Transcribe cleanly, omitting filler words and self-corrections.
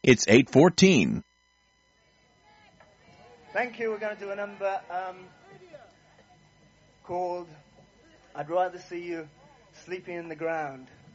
It's 8:14. Thank you. We're going to do a number called I'd Rather See You Sleeping in the Ground.